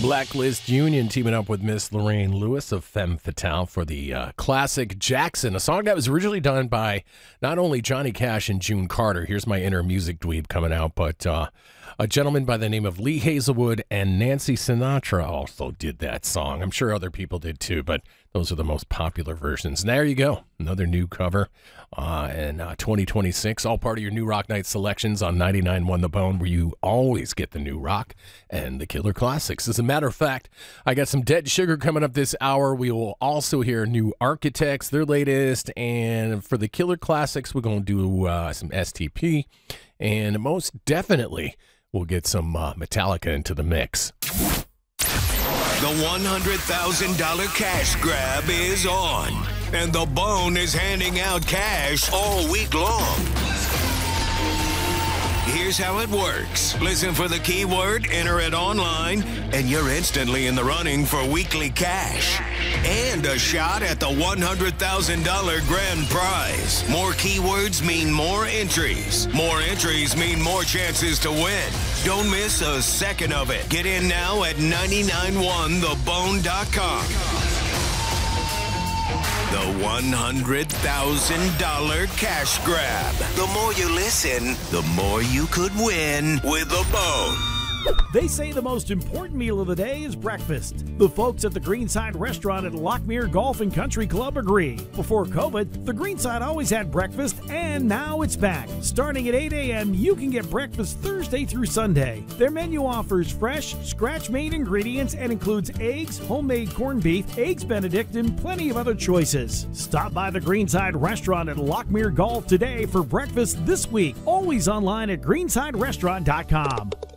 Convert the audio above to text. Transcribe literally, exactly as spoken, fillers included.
Blacklist Union teaming up with Miss Lorraine Lewis of Femme Fatale for the uh, classic Jackson, a song that was originally done by not only Johnny Cash and June Carter. Here's my inner music dweeb coming out, but uh, a gentleman by the name of Lee Hazelwood and Nancy Sinatra also did that song. I'm sure other people did too, but those are the most popular versions. And there you go, another new cover uh, in uh, twenty twenty-six, all part of your New Rock Night selections on ninety-nine point one The Bone, where you always get the new rock and the killer classics. As a matter of fact, I got some Dead Sugar coming up this hour. We will also hear New Architects, their latest, and for the killer classics, we're going to do uh, some S T P, and most definitely we'll get some uh, Metallica into the mix. The one hundred thousand dollars cash grab is on, and The Bone is handing out cash all week long. Here's how it works. Listen for the keyword, enter it online, and you're instantly in the running for weekly cash and a shot at the one hundred thousand dollars grand prize. More keywords mean more entries. More entries mean more chances to win. Don't miss a second of it. Get in now at ninety-nine one the bone dot com. The one hundred thousand dollars cash grab. The more you listen, the more you could win with The Bone. They say the most important meal of the day is breakfast. The folks at the Greenside Restaurant at Lockmere Golf and Country Club agree. Before COVID, the Greenside always had breakfast, and now it's back. Starting at eight a.m., you can get breakfast Thursday through Sunday. Their menu offers fresh, scratch-made ingredients and includes eggs, homemade corned beef, eggs Benedict, and plenty of other choices. Stop by the Greenside Restaurant at Lockmere Golf today for breakfast this week. Always online at greenside restaurant dot com.